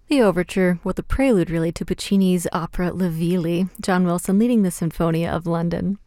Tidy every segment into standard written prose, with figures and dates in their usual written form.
The overture, with the prelude really to Puccini's opera Le Villi, John Wilson leading the Sinfonia of London.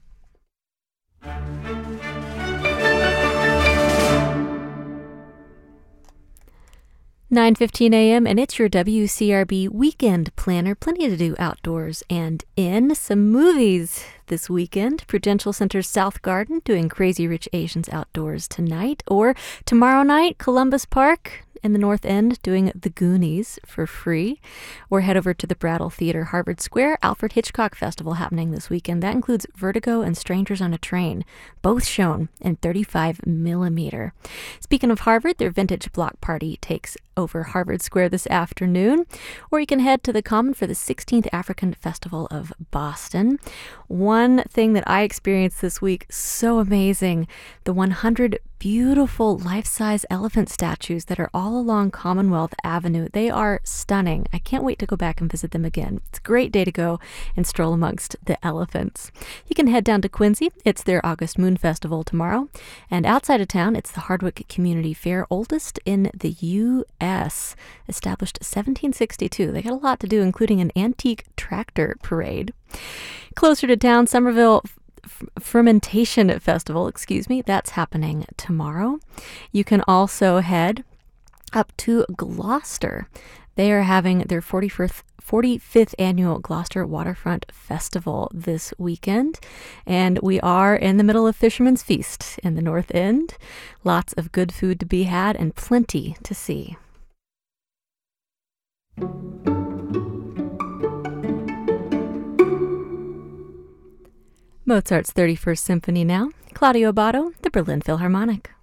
9:15 a.m. and it's your WCRB weekend planner. Plenty to do outdoors and in. Some movies this weekend. Prudential Center's South Garden doing Crazy Rich Asians outdoors tonight. Or tomorrow night, Columbus Park in the North End doing The Goonies for free. Or head over to the Brattle Theater, Harvard Square, Alfred Hitchcock Festival happening this weekend. That includes Vertigo and Strangers on a Train, both shown in 35 millimeter. Speaking of Harvard, their vintage block party takes over Harvard Square this afternoon. Or you can head to the Common for the 16th African Festival of Boston. One thing that I experienced this week, so amazing, the 100 beautiful life-size elephant statues that are all along Commonwealth Avenue. They are stunning. I can't wait to go back and visit them again. It's a great day to go and stroll amongst the elephants. You can head down to Quincy. It's their August Moon Festival tomorrow. And outside of town, it's the Hardwick Community Fair, oldest in the U.S., established 1762. They got a lot to do, including an antique tractor parade. Closer to town, Somerville Fermentation Festival, that's happening tomorrow. You can also head up to Gloucester. They are having their 45th annual Gloucester Waterfront Festival this weekend. And we are in the middle of Fisherman's Feast in the North End. Lots of good food to be had and plenty to see. Mozart's 31st Symphony now. Claudio Abbado, the Berlin Philharmonic.